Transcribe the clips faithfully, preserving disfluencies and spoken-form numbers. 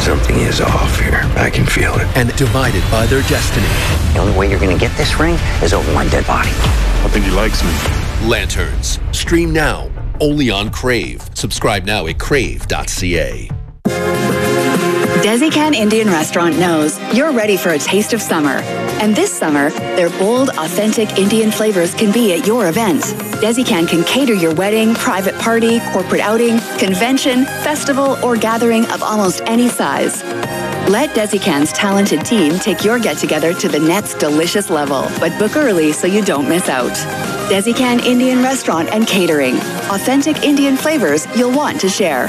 Something is off here. I can feel it. And divided by their destiny. The only way you're going to get this ring is over my dead body. I think he likes me. Lanterns. Stream now. Only on Crave. Subscribe now at crave dot c a. Desikan Indian Restaurant knows you're ready for a taste of summer. And this summer, their bold, authentic Indian flavors can be at your event. Desikan can cater your wedding, private party, corporate outing, convention, festival, or gathering of almost any size. Let Desikan's talented team take your get-together to the next delicious level, but book early so you don't miss out. Desikan Indian Restaurant and Catering. Authentic Indian flavors you'll want to share.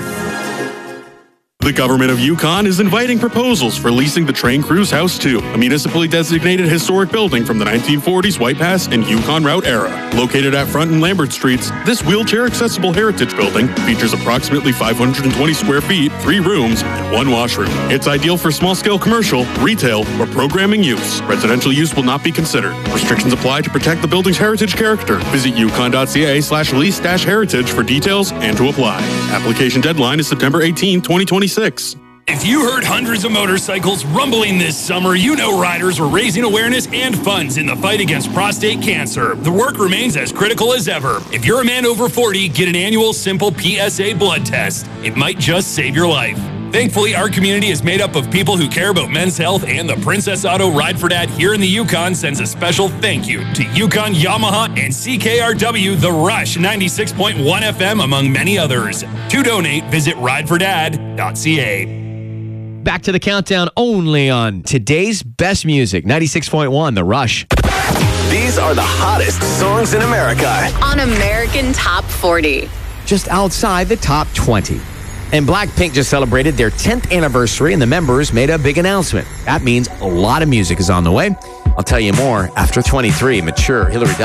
The government of Yukon is inviting proposals for leasing the Train Cruise House two, a municipally designated historic building from the nineteen forties White Pass and Yukon Route era. Located at Front and Lambert Streets, this wheelchair-accessible heritage building features approximately five hundred twenty square feet, three rooms, and one washroom. It's ideal for small-scale commercial, retail, or programming use. Residential use will not be considered. Restrictions apply to protect the building's heritage character. Visit yukon dot c a slash lease dash heritage for details and to apply. Application deadline is September eighteenth, twenty twenty-six. If you heard hundreds of motorcycles rumbling this summer, you know riders are raising awareness and funds in the fight against prostate cancer. The work remains as critical as ever. If you're a man over forty, get an annual simple P S A blood test. It might just save your life. Thankfully, our community is made up of people who care about men's health, and the Princess Auto Ride for Dad here in the Yukon sends a special thank you to Yukon, Yamaha, and C K R W, The Rush ninety-six point one F M, among many others. To donate, visit ride for dad dot c a. Back to the countdown only on today's best music, ninety-six point one, The Rush. These are the hottest songs in America. On American Top forty. Just outside the top twenty. And Blackpink just celebrated their tenth anniversary, and the members made a big announcement. That means a lot of music is on the way. I'll tell you more after twenty-three. Mature Hillary Duff.